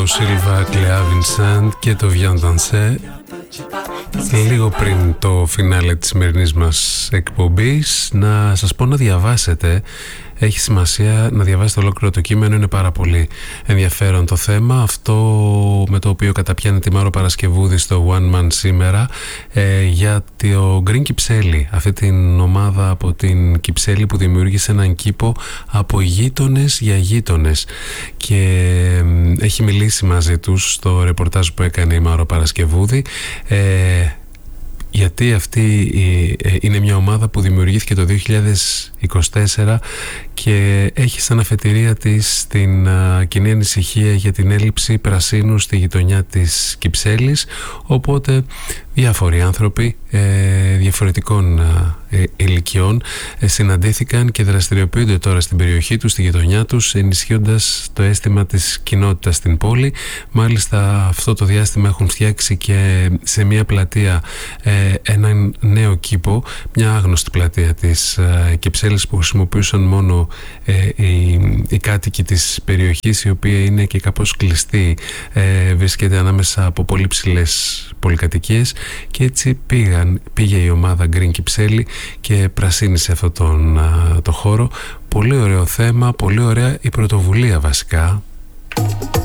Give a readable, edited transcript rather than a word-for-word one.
Ο Σίλβα Κλεάβινσαντ και το Βιαντανσέ. Λίγο πριν το φινάλε της σημερινής μας εκπομπής, να σας πω να διαβάσετε. Έχει σημασία να διαβάσετε ολόκληρο το κείμενο, είναι πάρα πολύ ενδιαφέρον το θέμα. Αυτό με το οποίο καταπιάνει τη Μάρο Παρασκευούδη στο One Man σήμερα, για το Green Κυψέλη, αυτή την ομάδα από την Κυψέλη που δημιούργησε έναν κήπο από γείτονες για γείτονες, και έχει μιλήσει μαζί τους στο ρεπορτάζ που έκανε η Μάρο Παρασκευούδη, γιατί αυτή είναι μια ομάδα που δημιουργήθηκε το 2024 και έχει σαν αφετηρία της την κοινή ανησυχία για την έλλειψη πρασίνου στη γειτονιά της Κυψέλης. Οπότε διάφοροι άνθρωποι διαφορετικών ηλικιών συναντήθηκαν και δραστηριοποιούνται τώρα στην περιοχή τους, στη γειτονιά τους, ενισχύοντας το αίσθημα της κοινότητας στην πόλη. Μάλιστα αυτό το διάστημα έχουν φτιάξει και σε μια πλατεία έναν νέο κήπο, μια άγνωστη πλατεία της Κυψέλης που χρησιμοποιούσαν μόνο οι κάτοικοι της περιοχής, η οποία είναι και κάπως κλειστή, βρίσκεται ανάμεσα από πολύ ψηλές πολυκατοικίες, και έτσι πήγε η ομάδα Green Κυψέλη και πρασίνησε αυτόν το χώρο. Πολύ ωραίο θέμα, πολύ ωραία η πρωτοβουλία βασικά.